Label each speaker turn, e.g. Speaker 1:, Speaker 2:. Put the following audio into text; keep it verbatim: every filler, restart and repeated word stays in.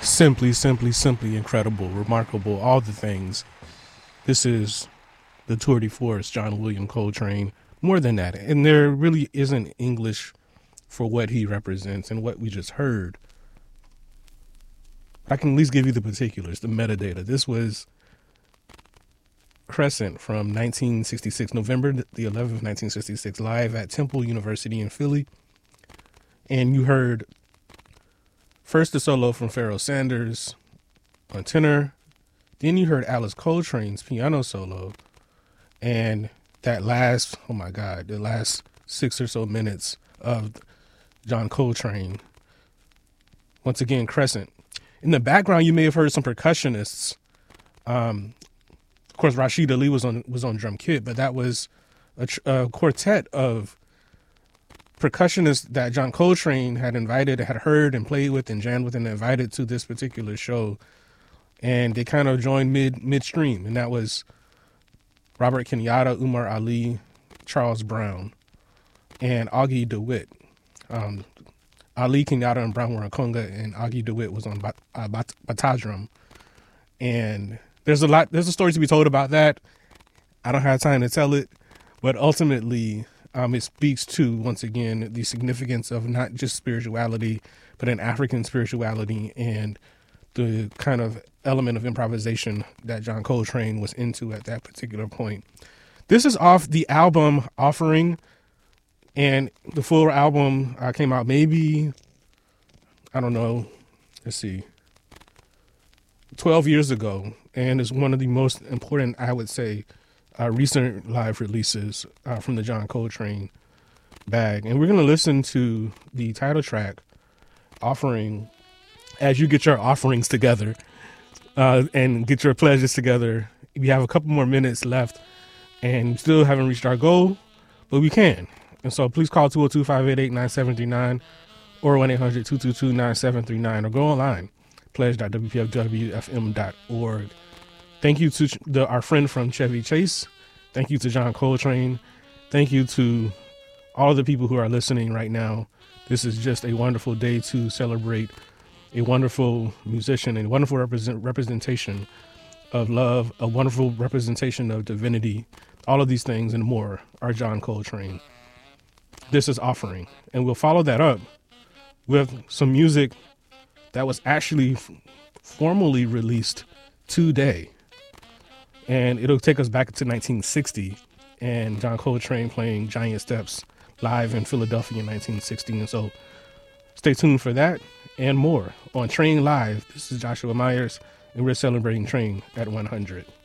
Speaker 1: Simply, simply, simply incredible, remarkable, all the things. This is the tour de force, John William Coltrane. More than that. And there really isn't English for what he represents and what we just heard. I can at least give you the particulars, the metadata. This was Crescent from nineteen sixty-six, November the eleventh, nineteen sixty-six, live at Temple University in Philly. And you heard first the solo from Pharoah Sanders on tenor. Then you heard Alice Coltrane's piano solo. And that last, oh my God, the last six or so minutes of John Coltrane. Once again, Crescent. In the background, you may have heard some percussionists. Um, of course, Rashid Ali was on was on drum kit, but that was a, a quartet of percussionists that John Coltrane had invited, had heard and played with and jammed with and invited to this particular show. And they kind of joined mid midstream, and that was Robert Kenyatta, Umar Ali, Charles Brown, and Augie DeWitt. Um, Ali, Kenyatta, and Brown were on conga, and Augie DeWitt was on bat, uh, bat, batadrum. And there's a lot, there's a story to be told about that. I don't have time to tell it, but ultimately, um, it speaks to, once again, the significance of not just spirituality, but an African spirituality and the kind of element of improvisation that John Coltrane was into at that particular point. This is off the album Offering, and the full album uh, came out maybe, I don't know, let's see, twelve years ago, and is one of the most important, I would say, uh, recent live releases uh, from the John Coltrane bag. And we're going to listen to the title track, Offering, as you get your offerings together uh, and get your pledges together. We have a couple more minutes left and still haven't reached our goal, but we can. And so please call two oh two, five eight eight, nine seven three nine or one eight hundred, two two two, nine seven three nine or go online, pledge dot w p f w f m dot org. Thank you to the, our friend from Chevy Chase. Thank you to John Coltrane. Thank you to all the people who are listening right now. This is just a wonderful day to celebrate a wonderful musician, a wonderful represent, representation of love, a wonderful representation of divinity. All of these things and more are John Coltrane. This is Offering. And we'll follow that up with some music that was actually f- formally released today. And it'll take us back to nineteen sixty and John Coltrane playing Giant Steps live in Philadelphia in nineteen sixty. And so stay tuned for that and more on Train Live. This is Joshua Myers, and we're celebrating Train at one hundred.